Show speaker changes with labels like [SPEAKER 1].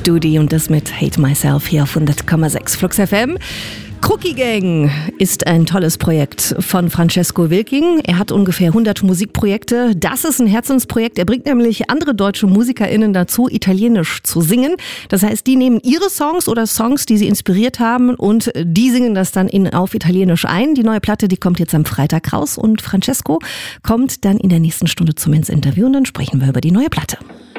[SPEAKER 1] Dudi und das mit Hate Myself hier auf 100,6 Flux FM. Crookie Gang ist ein tolles Projekt von Francesco Wilking. Er hat ungefähr 100 Musikprojekte. Das ist ein Herzensprojekt. Er bringt nämlich andere deutsche MusikerInnen dazu, Italienisch zu singen. Das heißt, die nehmen ihre Songs oder Songs, die sie inspiriert haben, und die singen das dann auf Italienisch ein. Die neue Platte, die kommt jetzt am Freitag raus und Francesco kommt dann in der nächsten Stunde zu mir ins Interview und dann sprechen wir über die neue Platte.